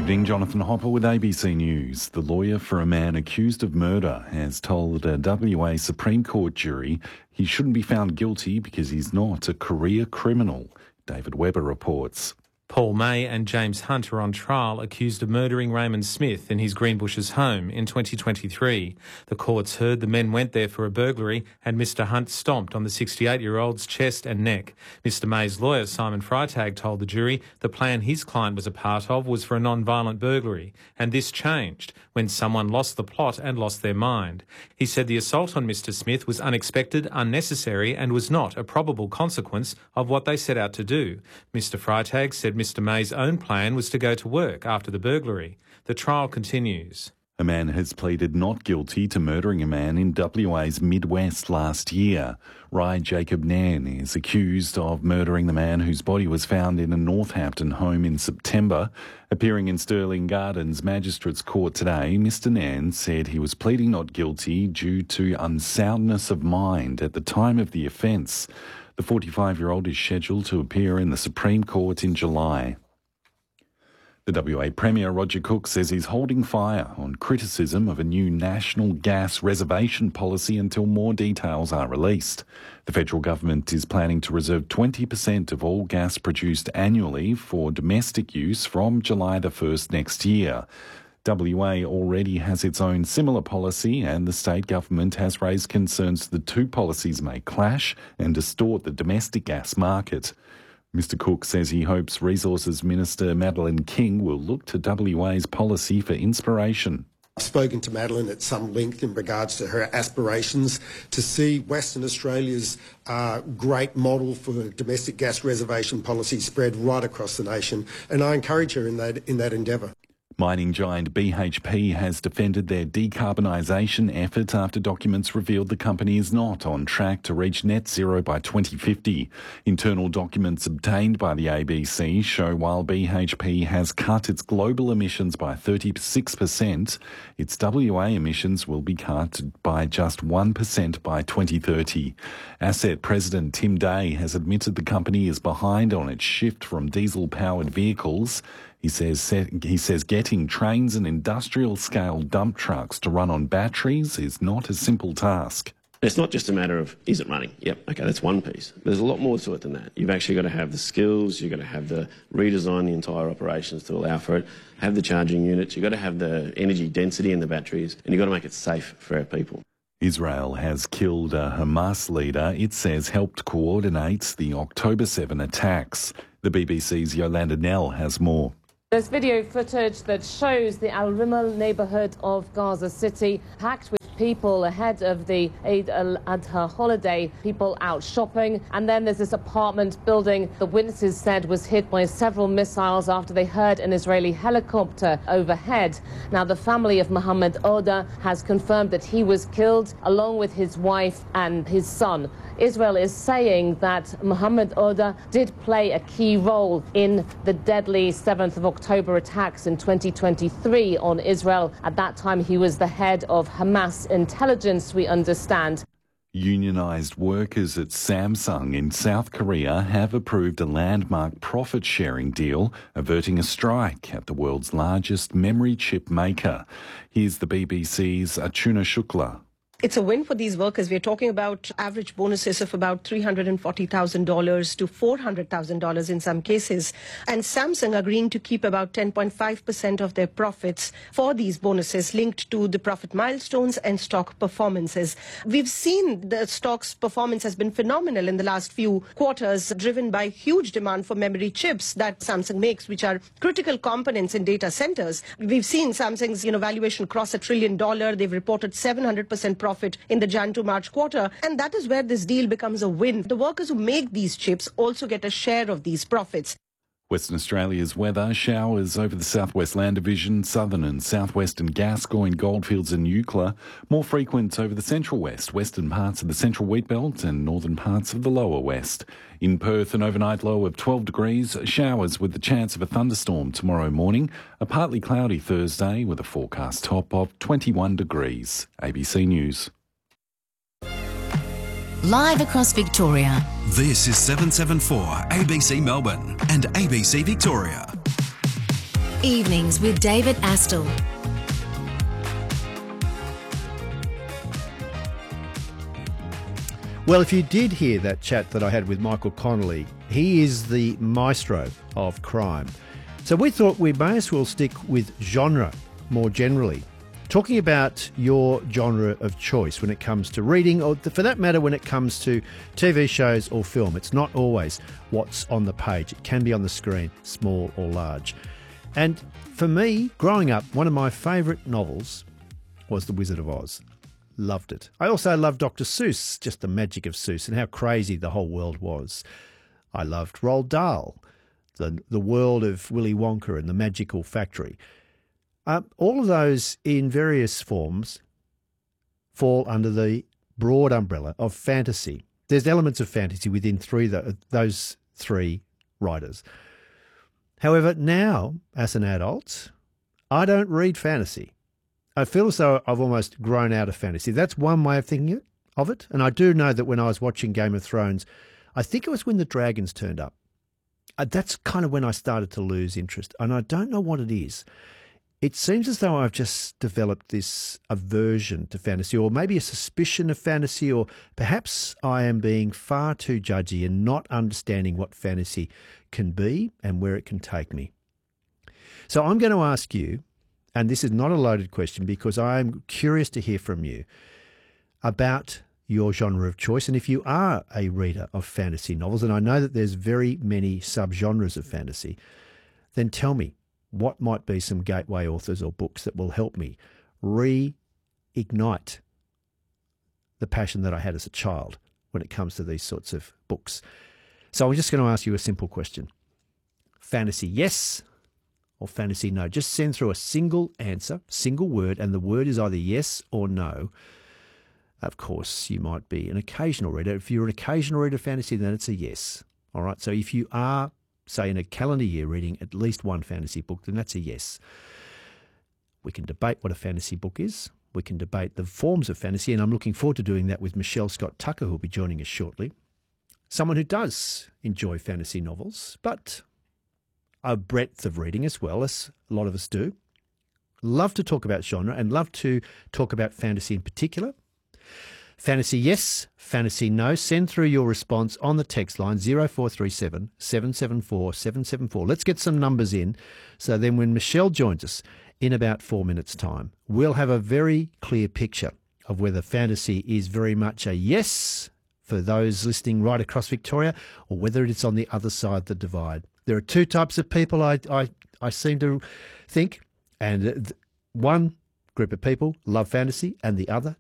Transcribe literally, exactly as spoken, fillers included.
Evening, Jonathan Hopper with A B C News. The lawyer for a man accused of murder has told a W A Supreme Court jury he shouldn't be found guilty because he's not a career criminal. David Webber reports. Paul May and James Hunt are on trial accused of murdering Raymond Smith in his Greenbushes home in twenty twenty-three. The courts heard the men went there for a burglary and Mister Hunt stomped on the sixty-eight-year-old's chest and neck. Mister May's lawyer, Simon Freitag, told the jury the plan his client was a part of was for a non-violent burglary, and this changed when someone lost the plot and lost their mind. He said the assault on Mister Smith was unexpected, unnecessary and was not a probable consequence of what they set out to do. Mister Freitag said Mister May's own plan was to go to work after the burglary. The trial continues. A man has pleaded not guilty to murdering a man in W A's Midwest last year. Rai Jacob Nairn is accused of murdering the man whose body was found in a Northampton home in September. Appearing in Stirling Gardens Magistrates Court today, Mister Nairn said he was pleading not guilty due to unsoundness of mind at the time of the offence. The forty-five-year-old is scheduled to appear in the Supreme Court in July. The W A Premier Roger Cook says he's holding fire on criticism of a new national gas reservation policy until more details are released. The federal government is planning to reserve twenty percent of all gas produced annually for domestic use from July the first next year. W A already has its own similar policy, and the state government has raised concerns the two policies may clash and distort the domestic gas market. Mister Cook says he hopes Resources Minister Madeleine King will look to W A's policy for inspiration. I've spoken to Madeleine at some length in regards to her aspirations to see Western Australia's uh, great model for domestic gas reservation policy spread right across the nation, and I encourage her in that in that endeavour. Mining giant B H P has defended their decarbonisation effort after documents revealed the company is not on track to reach net zero by twenty fifty. Internal documents obtained by the A B C show while B H P has cut its global emissions by thirty-six percent, its W A emissions will be cut by just one percent by twenty thirty. Asset President Tim Day has admitted the company is behind on its shift from diesel-powered vehicles. He says he says getting trains and industrial-scale dump trucks to run on batteries is not a simple task. It's not just a matter of, is it running? Yep, okay, that's one piece. There's a lot more to it than that. You've actually got to have the skills, you've got to have the redesign the entire operations to allow for it, have the charging units, you've got to have the energy density in the batteries, and you've got to make it safe for our people. Israel has killed a Hamas leader it says helped coordinate the October seventh attacks. The B B C's Yolanda Nell has more. There's video footage that shows the Al Rimal neighbourhood of Gaza City packed with people ahead of the Eid al-Adha holiday, people out shopping. And then there's this apartment building the witnesses said was hit by several missiles after they heard an Israeli helicopter overhead. Now, the family of Mohammed Oda has confirmed that he was killed along with his wife and his son. Israel is saying that Mohammed Oda did play a key role in the deadly seventh of October attacks in twenty twenty-three on Israel. At that time, he was the head of Hamas intelligence, we understand. Unionised workers at Samsung in South Korea have approved a landmark profit-sharing deal, averting a strike at the world's largest memory chip maker. Here's the B B C's Achuna Shukla. It's a win for these workers. We're talking about average bonuses of about three hundred forty thousand dollars to four hundred thousand dollars in some cases. And Samsung agreeing to keep about ten point five percent of their profits for these bonuses linked to the profit milestones and stock performances. We've seen the stock's performance has been phenomenal in the last few quarters, driven by huge demand for memory chips that Samsung makes, which are critical components in data centers. We've seen Samsung's you know, valuation cross a trillion dollar. They've reported seven hundred percent profit profit in the Jan to March quarter, and that is where this deal becomes a win. The workers who make these chips also get a share of these profits. Western Australia's weather, showers over the southwest land division, southern and southwestern Gascoyne, Goldfields and Eucla, more frequent over the central west, western parts of the central wheat belt and northern parts of the lower west. In Perth, an overnight low of twelve degrees, showers with the chance of a thunderstorm tomorrow morning, a partly cloudy Thursday with a forecast top of twenty-one degrees. A B C News. Live across Victoria. This is seven seven four A B C Melbourne and A B C Victoria. Evenings with David Astle. Well, if you did hear that chat that I had with Michael Connolly, he is the maestro of crime. So we thought we may as well stick with genre more generally. Talking about your genre of choice when it comes to reading, or for that matter, when it comes to T V shows or film. It's not always what's on the page. It can be on the screen, small or large. And for me, growing up, one of my favourite novels was The Wizard of Oz. Loved it. I also loved Doctor Seuss, just the magic of Seuss and how crazy the whole world was. I loved Roald Dahl, the, the world of Willy Wonka and the Magical Factory. Uh, all of those in various forms fall under the broad umbrella of fantasy. There's elements of fantasy within three the, those three writers. However, now, as an adult, I don't read fantasy. I feel as though I've almost grown out of fantasy. That's one way of thinking of it. And I do know that when I was watching Game of Thrones, I think it was when the dragons turned up. Uh, that's kind of when I started to lose interest. And I don't know what it is. It seems as though I've just developed this aversion to fantasy, or maybe a suspicion of fantasy, or perhaps I am being far too judgy and not understanding what fantasy can be and where it can take me. So I'm going to ask you, and this is not a loaded question because I'm curious to hear from you about your genre of choice. And if you are a reader of fantasy novels, and I know that there's very many subgenres of fantasy, then tell me, what might be some gateway authors or books that will help me reignite the passion that I had as a child when it comes to these sorts of books? So I'm just going to ask you a simple question. Fantasy yes or fantasy no? Just send through a single answer, single word, and the word is either yes or no. Of course, you might be an occasional reader. If you're an occasional reader of fantasy, then it's a yes. All right, so if you are, say, in a calendar year reading at least one fantasy book, then that's a yes. We can debate what a fantasy book is. We can debate the forms of fantasy, and I'm looking forward to doing that with Michelle Scott Tucker, who will be joining us shortly. Someone who does enjoy fantasy novels, but a breadth of reading as well, as a lot of us do. Love to talk about genre and love to talk about fantasy in particular. Fantasy yes, fantasy no. Send through your response on the text line zero four three seven, seven seven four, seven seven four. Let's get some numbers in, so then when Michelle joins us in about four minutes' time, we'll have a very clear picture of whether fantasy is very much a yes for those listening right across Victoria, or whether it's on the other side of the divide. There are two types of people I, I, I seem to think, and one group of people love fantasy and the other